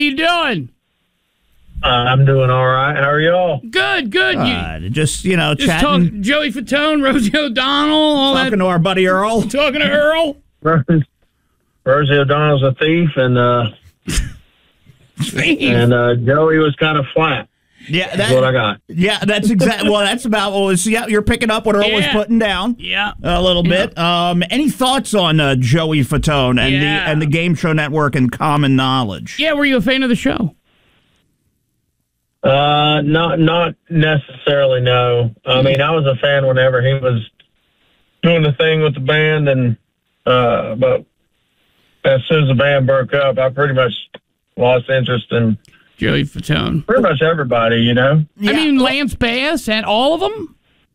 you doing? I'm doing all right. How are y'all? Good. Just Just chatting. Joey Fatone, Rosie O'Donnell, all Talking that. to our buddy Earl. Talking to Earl. Rosie O'Donnell's a thief, and Joey was kind of flat. Yeah, That's what I got. Yeah, that's exactly. Well, that's about what was. Yeah, you're picking up what Earl was putting down. Yeah, a little bit. Any thoughts on Joey Fatone and the Game Show Network and Common Knowledge? Yeah, were you a fan of the show? Not necessarily. No. I mean, I was a fan whenever he was doing the thing with the band, and but as soon as the band broke up, I pretty much lost interest in Joey Fatone. Pretty much everybody, you know. Yeah. I mean, Lance Bass and all of them.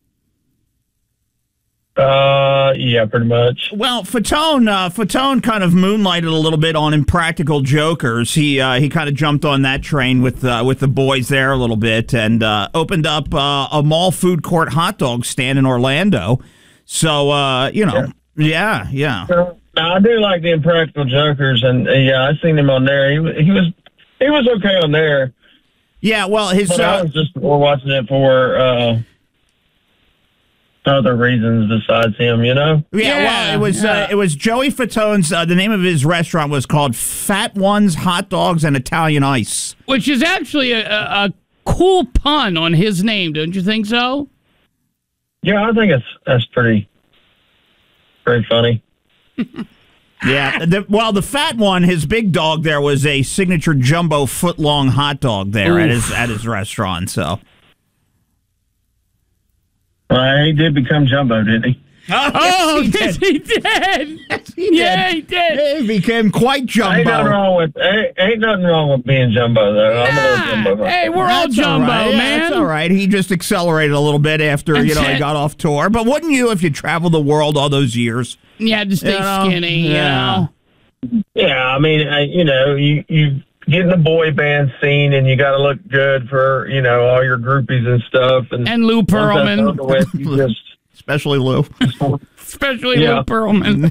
Yeah, pretty much. Well, Fatone kind of moonlighted a little bit on Impractical Jokers. He kind of jumped on that train with the boys there a little bit and opened up a mall food court hot dog stand in Orlando. So yeah. Now, I do like the Impractical Jokers, and I seen him on there. He was okay on there. Yeah, well, I was just watching it for other reasons besides him, you know. Yeah, well, it was Joey Fatone's. The name of his restaurant was called Fat Ones Hot Dogs and Italian Ice, which is actually a cool pun on his name, don't you think so? Yeah, I think that's pretty funny. Yeah, the fat one, his big dog there was a signature jumbo foot-long hot dog there at his restaurant. So, he did become jumbo, didn't he? Yes, he did. Yes, he did. He did. He became quite jumbo. Ain't nothing wrong with being jumbo, though. I'm a little jumbo. Hey, we're all jumbo, man. That's all right. He just accelerated a little bit after he got off tour. But wouldn't you if you traveled the world all those years? Yeah, to stay skinny. Yeah. Yeah, I mean, you get in the boy band scene and you got to look good for all your groupies and stuff. And Lou Pearlman. Especially Lou. Especially Lou Pearlman.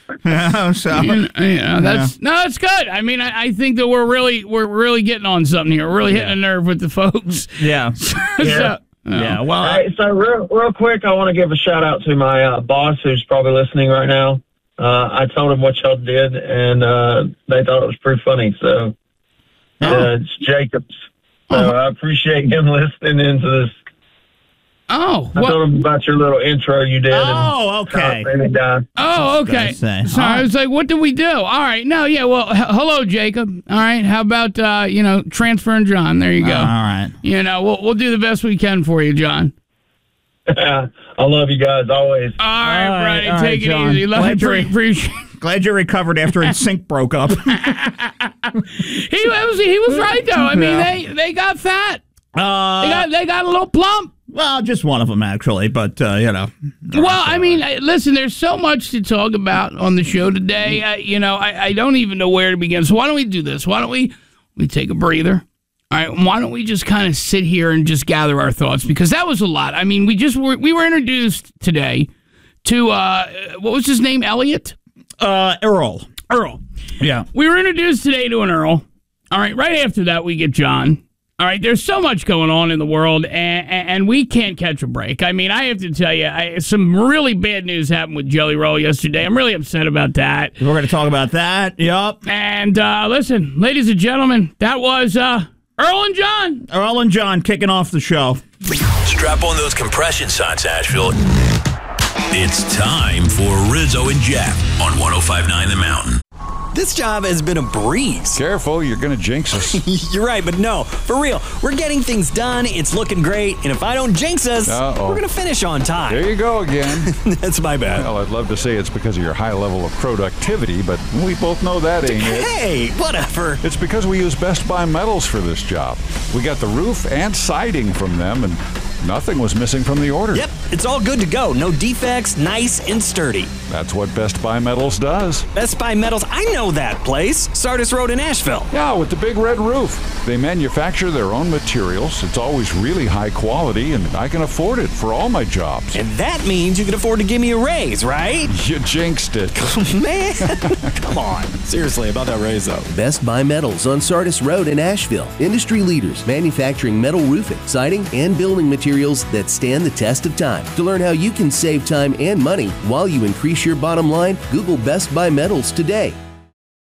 That's good. I mean, I think that we're really getting on something here. We're really hitting a nerve with the folks. Yeah. Well, so real quick, I want to give a shout out to my boss who's probably listening right now. I told him what y'all did, and they thought it was pretty funny. So it's Jacobs. So I appreciate him listening into this. I told him about your little intro you did. Okay. Okay. Sorry, I was like, what did we do? All right. No, yeah, well, hello, Jacob. All right. How about, transferring John? There you go. All right. We'll do the best we can for you, John. I love you guys always. All right, buddy. Take it easy. Glad you recovered after NSYNC broke up. He was right, though. I mean, they got fat. They got a little plump. Well, just one of them, actually, but, Well, I mean, listen, there's so much to talk about on the show today. I don't even know where to begin. So why don't we do this? Why don't we take a breather? All right, why don't we just kind of sit here and just gather our thoughts? Because that was a lot. I mean, we were introduced today to, what was his name, Elliot? Earl. Yeah. We were introduced today to an Earl. All right, right after that, we get John. All right, there's so much going on in the world, and we can't catch a break. I mean, I have to tell you, some really bad news happened with Jelly Roll yesterday. I'm really upset about that. We're going to talk about that. Yup. And listen, ladies and gentlemen, that was Earl and John. Earl and John kicking off the show. Strap on those compression socks, Asheville. It's time for Rizzo and Jack on 105.9 The Mountain. This job has been a breeze. Careful, you're going to jinx us. You're right, but no, for real. We're getting things done, it's looking great, and if I don't jinx us, we're going to finish on time. There you go again. That's my bad. Well, I'd love to say it's because of your high level of productivity, but we both know that ain't it. Hey, whatever. It's because we use Best Buy metals for this job. We got the roof and siding from them, and Nothing was missing from the order. Yep, it's all good to go. No defects, nice and sturdy. That's what Best Buy Metals does. Best Buy Metals, I know that place. Sardis Road in Asheville. Yeah, with the big red roof. They manufacture their own materials. It's always really high quality, and I can afford it for all my jobs. And that means you can afford to give me a raise, right? You jinxed it. Man, come on. Seriously, about that raise, though. Best Buy Metals on Sardis Road in Asheville. Industry leaders manufacturing metal roofing, siding, and building materials that stand the test of time. To learn how you can save time and money while you increase your bottom line, Google Best Buy Metals today.